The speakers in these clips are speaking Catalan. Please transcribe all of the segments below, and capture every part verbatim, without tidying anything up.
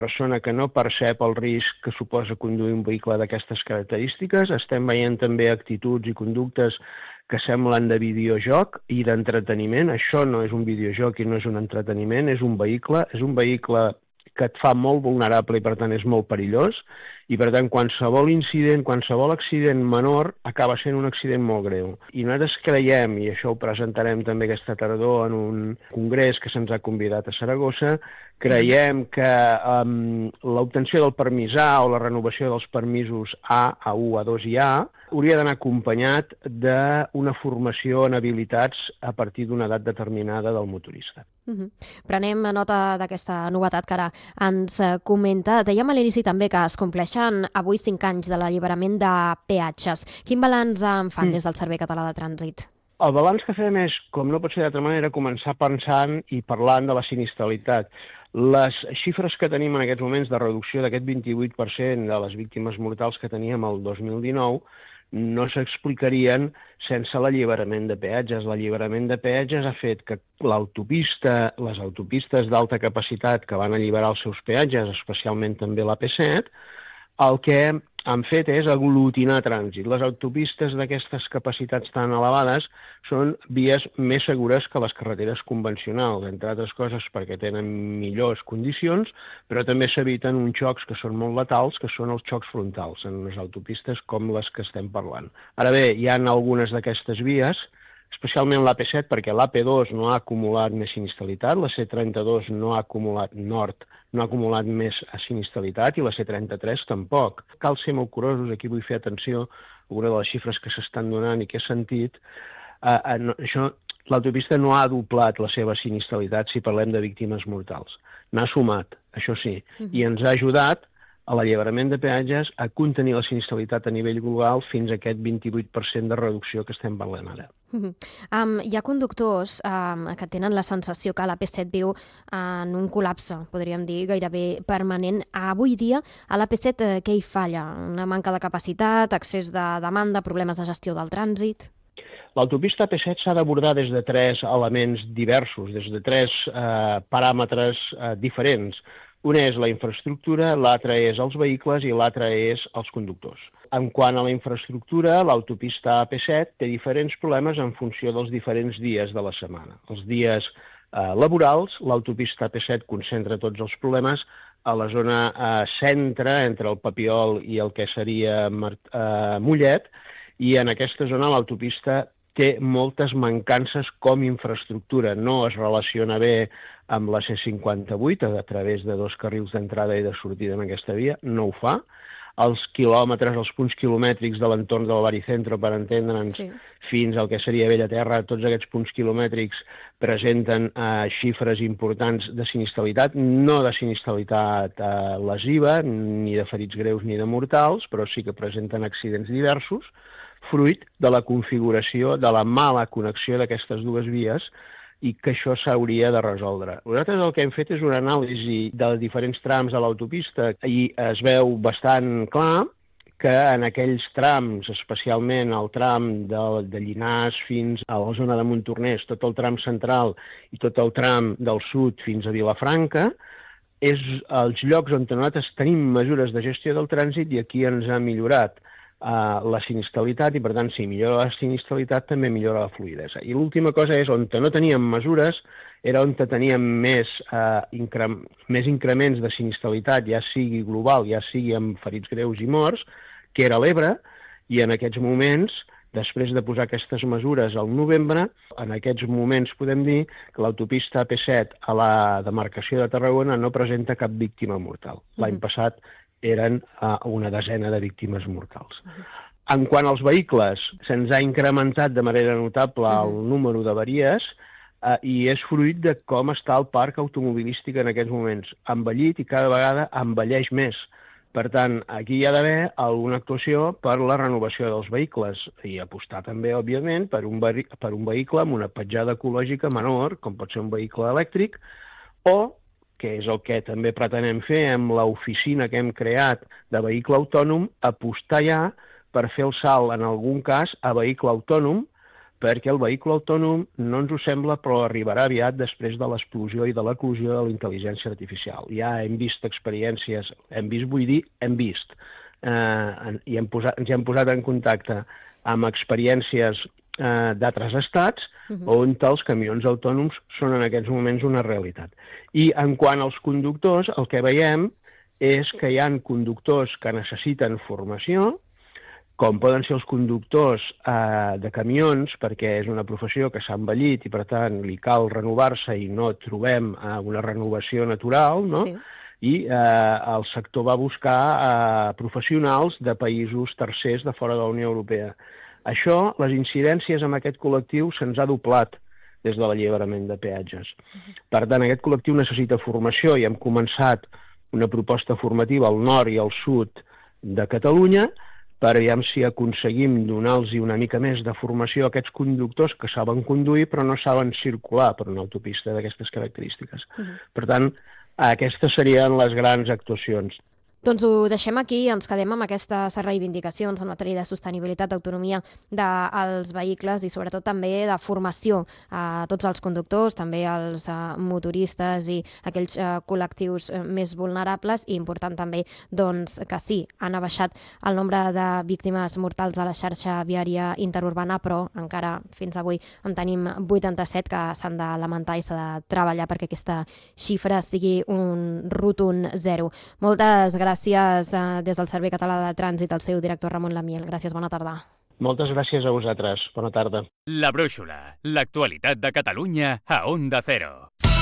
persona que no percep el risc que suposa conduir un vehicle d'aquestes característiques. Estem veient també actituds i conductes que semblen de videojoc i d'entreteniment. Això no és un videojoc i no és un entreteniment, és un vehicle, és un vehicle que et fa molt vulnerable i per tant és molt perillós, i per tant qualsevol incident, qualsevol accident menor acaba sent un accident molt greu. I nosaltres creiem, i això ho presentarem també aquesta tardor en un congrés que se'ns ha convidat a Saragossa, creiem que um, l'obtenció del permís A o la renovació dels permisos A, A u, A dos i A hauria d'anar acompanyat d'una formació en habilitats a partir d'una edat determinada del motorista. Uh-huh. Prenem nota d'aquesta novetat que ara ens comenta. Dèiem a l'inici també que es compleixen avui cinc anys de l'alliberament de peatges. Quin balanç en fan mm. des del Servei Català de Trànsit? El balanç que fem és, com no pot ser d'altra manera, començar pensant i parlant de la sinistralitat. Les xifres que tenim en aquests moments de reducció d'aquest vint-i-vuit per cent de les víctimes mortals que teníem el dos mil dinou no s'explicarien sense l'alliberament de peatges. L'alliberament de peatges ha fet que l'autopista, les autopistes d'alta capacitat que van alliberar els seus peatges, especialment també l'A P set, el que han fet és aglutinar trànsit. Les autopistes d'aquestes capacitats tan elevades són vies més segures que les carreteres convencionals, entre altres coses perquè tenen millors condicions, però també s'eviten uns xocs que són molt letals, que són els xocs frontals en les autopistes com les que estem parlant. Ara bé, hi ha algunes d'aquestes vies, especialment l'A P set, perquè l'A P dos no ha acumulat més sinistralitat, la C trenta-dos no ha acumulat nord, no ha acumulat més sinistralitat i la C trenta-tres tampoc. Cal ser molt curosos, aquí vull fer atenció a una de les xifres que s'estan donant i que he sentit. Uh, uh, no, això, l'autopista no ha doblat la seva sinistralitat si parlem de víctimes mortals. N'ha sumat, això sí, uh-huh. i ens ha ajudat a l'alliberament de peatges a contenir la sinistralitat a nivell global fins a aquest vint-i-vuit per cent de reducció que estem parlant ara. Uh-huh. Um, hi ha conductors um, que tenen la sensació que l'A P set viu en un col·lapse, podríem dir, gairebé permanent. Avui dia, a l'A P set, eh, què hi falla? Una manca de capacitat, excés de demanda, problemes de gestió del trànsit? L'autopista A P set s'ha d'abordar des de tres elements diversos, des de tres eh, paràmetres eh, diferents. Un és la infraestructura, l'altre és els vehicles i l'altre és els conductors. En quant a la infraestructura, l'autopista A P set té diferents problemes en funció dels diferents dies de la setmana. Els dies eh, laborals, l'autopista A P set concentra tots els problemes a la zona eh, centre, entre el Papiol i el que seria eh, Mollet, i en aquesta zona l'autopista té moltes mancances com infraestructura. No es relaciona bé amb la C cinquanta-vuit a través de dos carrils d'entrada i de sortida en aquesta via, no ho fa. Els quilòmetres, els punts quilomètrics de l'entorn del baricentro, per entendre'ns, sí. fins al que seria Bellaterra, tots aquests punts quilomètrics presenten eh, xifres importants de sinistralitat, no de sinistralitat eh, lesiva, ni de ferits greus ni de mortals, però sí que presenten accidents diversos, fruit de la configuració, de la mala connexió d'aquestes dues vies, i que això s'hauria de resoldre. Nosaltres el que hem fet és una anàlisi de diferents trams de l'autopista i es veu bastant clar que en aquells trams, especialment el tram de, de Llinars fins a la zona de Montornès, tot el tram central i tot el tram del sud fins a Vilafranca, és els llocs on nosaltres tenim mesures de gestió del trànsit i aquí ens ha millorat Uh, la sinistralitat i, per tant, si millora la sinistralitat, també millora la fluïdesa. I l'última cosa és on no teníem mesures, era on teníem més, uh, incre més increments de sinistralitat, ja sigui global, ja sigui amb ferits greus i morts, que era l'Ebre, i en aquests moments, després de posar aquestes mesures al novembre, en aquests moments podem dir que l'autopista A P set a la demarcació de Tarragona no presenta cap víctima mortal. L'any mm-hmm. passat eren uh, una desena de víctimes mortals. Uh-huh. En quant als vehicles, se'ns ha incrementat de manera notable uh-huh. el número d'avaries uh, i és fruit de com està el parc automobilístic en aquests moments. Envellit i cada vegada envelleix més. Per tant, aquí hi ha d'haver alguna actuació per la renovació dels vehicles i apostar també, òbviament, per un, per un vehicle amb una petjada ecològica menor, com pot ser un vehicle elèctric, o que és el que també pretenem fer amb l'oficina que hem creat de vehicle autònom, apostar ja per fer el salt, en algun cas, a vehicle autònom, perquè el vehicle autònom no ens ho sembla, però arribarà aviat després de l'explosió i de l'eclusió de la intel·ligència artificial. Ja hem vist experiències, hem vist, vull dir, hem vist, eh, i hem posat, ens hem posat en contacte amb experiències eh, d'altres estats, uh-huh. on els camions autònoms són en aquests moments una realitat. I en quant als conductors, el que veiem és que hi ha conductors que necessiten formació, com poden ser els conductors eh, de camions, perquè és una professió que s'ha envellit i, per tant, li cal renovar-se i no trobem eh, una renovació natural, no? Sí. I eh, el sector va buscar eh, professionals de països tercers de fora de la Unió Europea. Això, les incidències amb aquest col·lectiu se'ns ha doblat des de l'alliberament de peatges. Per tant, aquest col·lectiu necessita formació i hem començat una proposta formativa al nord i al sud de Catalunya, per veure si aconseguim donar-los una mica més de formació a aquests conductors que saben conduir però no saben circular per una autopista d'aquestes característiques. Uh-huh. Per tant, aquestes serien les grans actuacions. Doncs ho deixem aquí, ens quedem amb aquestes reivindicacions en matèria de sostenibilitat, d'autonomia dels vehicles i sobretot també de formació a tots els conductors, també als motoristes i aquells col·lectius més vulnerables, i important també doncs, que sí, han abaixat el nombre de víctimes mortals a la xarxa viària interurbana, però encara fins avui en tenim vuitanta-set que s'han de lamentar i s'ha de treballar perquè aquesta xifra sigui un rotund zero. Moltes gràcies. Gràcies eh, des del Servei Català de Trànsit al seu director Ramon Lamiel. Gràcies, bona tarda. Moltes gràcies a vosaltres. Bona tarda. La Brúixola, l'actualitat de Catalunya a Onda Cero.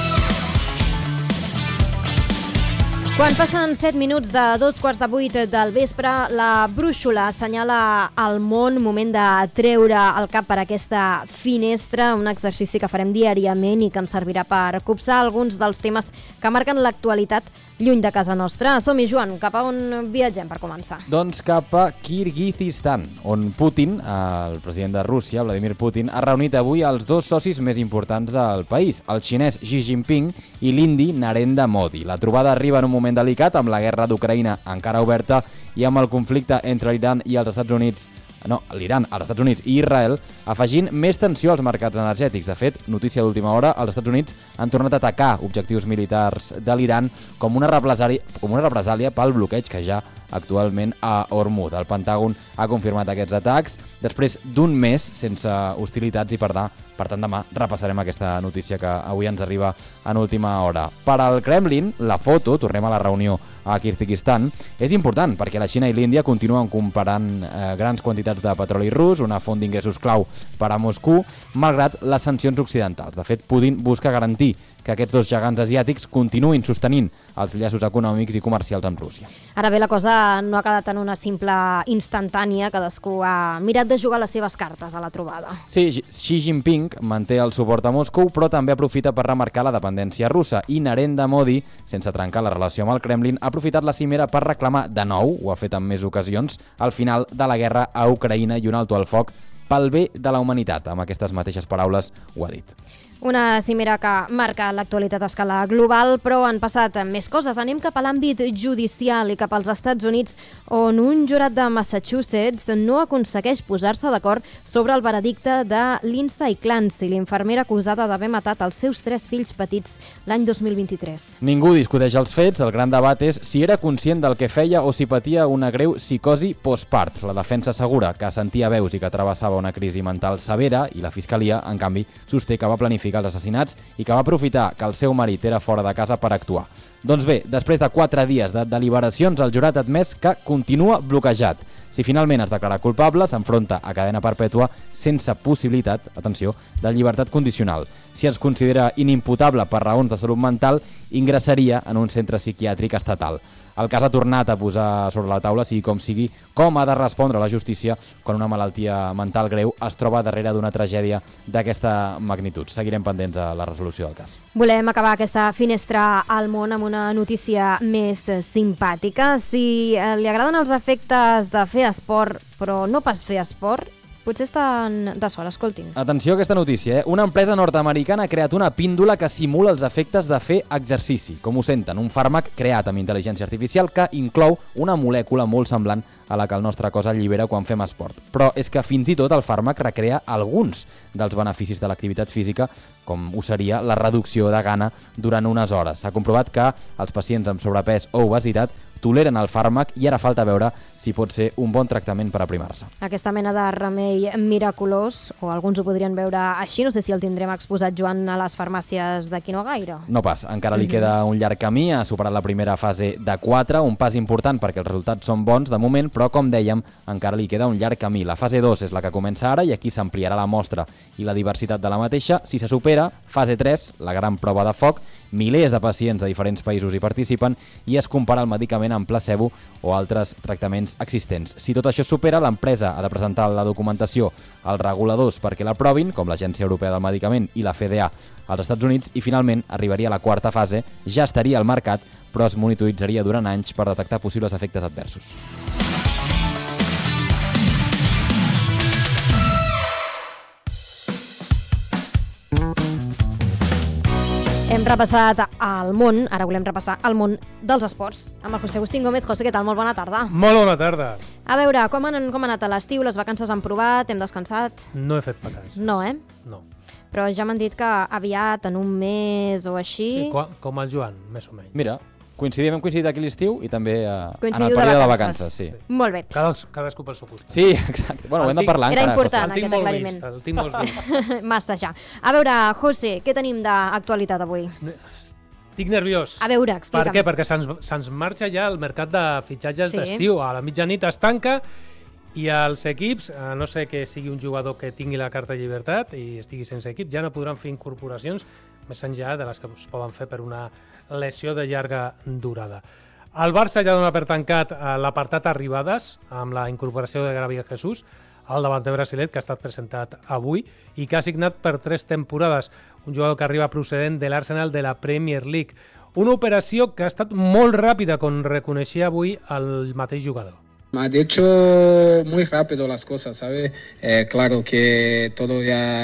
Quan passen set minuts de dos quarts de vuit del vespre, la Brúixola assenyala al món moment de treure el cap per aquesta finestra, un exercici que farem diàriament i que ens servirà per copsar alguns dels temes que marquen l'actualitat lluny de casa nostra. Som-hi, Joan, cap a on viatgem per començar? Doncs cap a Kirguizistan, on Putin, el president de Rússia, Vladimir Putin, ha reunit avui els dos socis més importants del país, el xinès Xi Jinping i l'indi Narendra Modi. La trobada arriba en un moment delicat, amb la guerra d'Ucraïna encara oberta i amb el conflicte entre l'Iran i els Estats Units No, l'Iran, els Estats Units i Israel, afegint més tensió als mercats energètics. De fet, notícia d'última hora, els Estats Units han tornat a atacar objectius militars de l'Iran com una represàlia, com una represàlia pel bloqueig que ja actualment a Hormuz. El Pentàgon ha confirmat aquests atacs després d'un mes sense hostilitats i, per tant, per tant, demà repassarem aquesta notícia que avui ens arriba en última hora. Per al Kremlin, la foto, tornem a la reunió a Kirguizistan, és important perquè la Xina i l'Índia continuen comparant eh, grans quantitats de petroli rus, una font d'ingressos clau per a Moscou, malgrat les sancions occidentals. De fet, Putin busca garantir que aquests dos gegants asiàtics continuïn sostenint els llaços econòmics i comercials amb Rússia. Ara bé, la cosa no ha quedat en una simple instantània, cadascú ha mirat de jugar les seves cartes a la trobada. Sí, Xi Jinping manté el suport a Moscou, però també aprofita per remarcar la dependència russa, i Narendra Modi, sense trencar la relació amb el Kremlin, ha aprofitat la cimera per reclamar de nou, ho ha fet en més ocasions, el final de la guerra a Ucraïna i un alto al foc pel bé de la humanitat. Amb aquestes mateixes paraules ho ha dit. Una cimera que marca l'actualitat a escala global, però han passat més coses. Anem cap a l'àmbit judicial i cap als Estats Units, on un jurat de Massachusetts no aconsegueix posar-se d'acord sobre el veredicte de Lindsay Clancy, l'infermera acusada d'haver matat els seus tres fills petits l'any dos mil vint-i-tres. Ningú discuteix els fets, el gran debat és si era conscient del que feia o si patia una greu psicosi postpart. La defensa assegura que sentia veus i que travessava una crisi mental severa, i la fiscalia, en canvi, sosté que va planificar els assassinats i que va aprofitar que el seu marit era fora de casa per actuar. Doncs bé, després de quatre dies de deliberacions, el jurat ha admès que continua bloquejat. Si finalment es declara culpable, s'enfronta a cadena perpètua sense possibilitat, atenció, de llibertat condicional. Si es considera inimputable per raons de salut mental, ingressaria en un centre psiquiàtric estatal. El cas ha tornat a posar sobre la taula, sigui com sigui, com ha de respondre la justícia quan una malaltia mental greu es troba darrere d'una tragèdia d'aquesta magnitud. Seguirem pendents a la resolució del cas. Volem acabar aquesta finestra al món amb una notícia més simpàtica. Si li agraden els efectes de fer esport, però no pas fer esport, Potser estan de sol, escoltin. Atenció a aquesta notícia, eh? Una empresa nord-americana ha creat una píndola que simula els efectes de fer exercici. Com ho senten, un fàrmac creat amb intel·ligència artificial que inclou una molècula molt semblant a la que el nostre cos allibera quan fem esport. Però és que fins i tot el fàrmac recrea alguns dels beneficis de l'activitat física, com ho seria la reducció de gana durant unes hores. S'ha comprovat que els pacients amb sobrepès o obesitat toleren el fàrmac i ara falta veure si pot ser un bon tractament per aprimar-se. Aquesta mena de remei miraculós, o alguns ho podrien veure així, no sé si el tindrem exposat, Joan, a les farmàcies d'aquí no gaire. No pas, encara li queda un llarg camí, ha superat la primera fase de quatre, un pas important perquè els resultats són bons de moment, però com dèiem, encara li queda un llarg camí. La fase dos és la que comença ara i aquí s'ampliarà la mostra i la diversitat de la mateixa. Si se supera, fase tres, la gran prova de foc, milers de pacients de diferents països hi participen i es compara el medicament amb placebo o altres tractaments existents. Si tot això es supera, l'empresa ha de presentar la documentació als reguladors perquè l'aprovin, com l'Agència Europea del Medicament i la F D A als Estats Units, i finalment arribaria a la quarta fase, ja estaria al mercat, però es monitoritzaria durant anys per detectar possibles efectes adversos. Hem repassat el món, ara volem repassar el món dels esports. Amb el José Agustín Gómez. José, què tal? Molt bona tarda. Molt bona tarda. A veure, com han, com ha anat a l'estiu? Les vacances han provat? Hem descansat? No he fet vacances. No, eh? No. Però ja m'han dit que aviat, en un mes o així... Sí, com, com el Joan, més o menys. Mira, coincidim, hem coincidit aquí l'estiu i també eh, en el Coincidiu de període de vacances. vacances. Sí. Molt bé. Cada, cadascú pel seu costat. Sí, exacte. Bueno, ho hem de parlar Era encara. important. El tinc aquest molt aclariment. vist, el tinc molt vist. Massa ja. A veure, José, què tenim d'actualitat avui? Estic nerviós. A veure, explica'm. Per què? Perquè se'ns se'ns marxa ja el mercat de fitxatges Sí. d'estiu. A la mitjanit es tanca i els equips, a no sé que sigui un jugador que tingui la carta de llibertat i estigui sense equip, ja no podran fer incorporacions més enllà de les que es poden fer per una lesió de llarga durada. El Barça ja dona per tancat l'apartat arribades amb la incorporació de Gabriel Jesús, el davanter brasilet, que ha estat presentat avui i que ha signat per tres temporades, un jugador que arriba procedent de l'Arsenal de la Premier League. Una operació que ha estat molt ràpida, com reconeixia avui el mateix jugador. Me ha dicho muy rápido las cosas, ¿sabe? Eh, claro que todo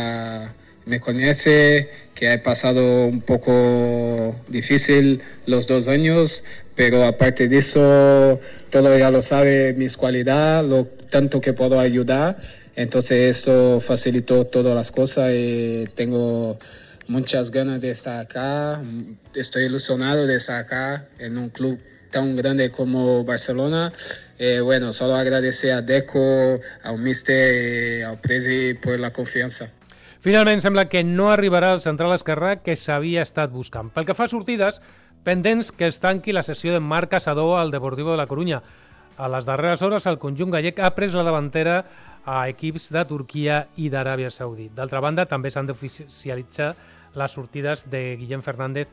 ya me conoce, que he pasado un poco difícil los dos años, pero aparte de eso, todo ya lo sabe, mis cualidades, lo tanto que puedo ayudar. Entonces esto facilitó todas las cosas y tengo muchas ganas de estar acá. Estoy ilusionado de estar acá en un club tan grande como Barcelona. Eh, bueno, solo agradecer a Deco, al míster y al presi por la confiança. Finalment sembla que no arribarà el central esquerrà que s'havia estat buscant. Pel que fa a sortides, pendents que es tanqui la sessió de Marc Caçador al Deportivo de la Corunya. A les darreres hores, el conjunt gallec ha pres la davantera a equips de Turquia i d'Aràbia Saudí. D'altra banda, també s'han d'oficialitzar les sortides de Guillem Fernández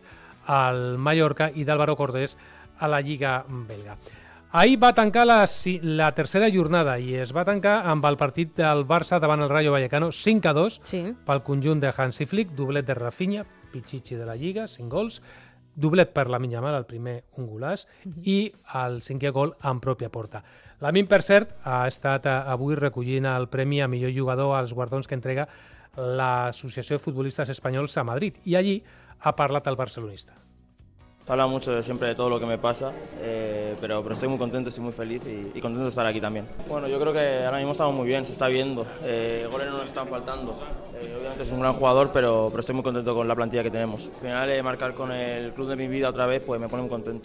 al Mallorca i d'Álvaro Cordés a la Lliga belga. Ahir va tancar la, la tercera jornada i es va tancar amb el partit del Barça davant el Rayo Vallecano cinc a dos Sí. pel conjunt de Hansi Flick, doblet de Rafinha, Pichichi de la Lliga, cinc gols, doblet per la Minyamal, el primer un golàs, i el cinquè gol en pròpia porta. Lamin, per cert, ha estat avui recollint el premi a millor jugador als guardons que entrega l'Associació de Futbolistes Espanyols a Madrid, i allí ha parlat el barcelonista. Habla mucho de, siempre de todo lo que me pasa, eh, pero, pero estoy muy contento, estoy muy feliz y, y contento de estar aquí también. Bueno, yo creo que ahora mismo estamos muy bien, se está viendo, eh, goles no nos están faltando. Eh, obviamente es un gran jugador, pero, pero estoy muy contento con la plantilla que tenemos. Al final, eh, marcar con el club de mi vida otra vez, pues me pone muy contento.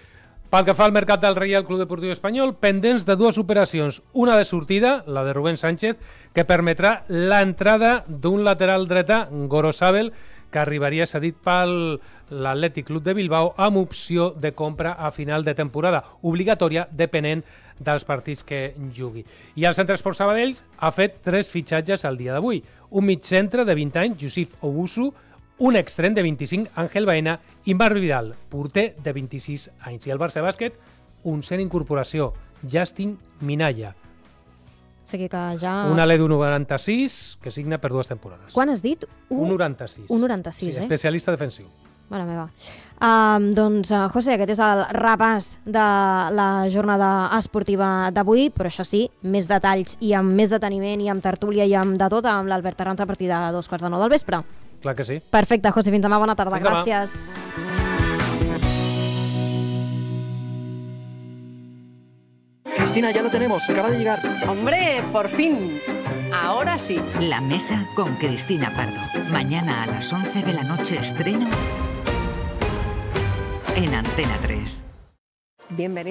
Pel que fa al mercat del Reial Club Deportiu Espanyol, pendents de dues operacions. Una de sortida, la de Rubén Sánchez, que permetrà l'entrada d'un lateral dreta, Gorosabel, que arribaria cedit pel l'Atlètic Club de Bilbao amb opció de compra a final de temporada, obligatòria depenent dels partits que jugui. I el Centre Esport Sabadell ha fet tres fitxatges al dia d'avui. Un mig centre de vint anys, Josif Owusu, un extrem de vint-i-cinc, Ángel Baena, i Marc Vidal, porter de vint-i-sis anys. I el Barça Bàsquet, un cent incorporació, Justin Minaya. O sigui que ja... Un alè d'un noranta-sis que signa per dues temporades. Quan has dit? Un noranta-sis. Un noranta-sis, sí, eh? especialista defensiu. Mare meva. Um, doncs, uh, José, aquest és el repàs de la jornada esportiva d'avui, però això sí, més detalls i amb més deteniment i amb tertúlia i amb de tot amb l'Albert Arranz a partir de dos quarts de nou del vespre. Clar que sí. Perfecte, José, fins demà, bona tarda, Fins demà. gràcies. Cristina, ya lo tenemos, acaba de llegar. Hombre, por fin. Ahora sí. La mesa con Cristina Pardo. Mañana a las once de la noche estreno en Antena tres. Bienvenido.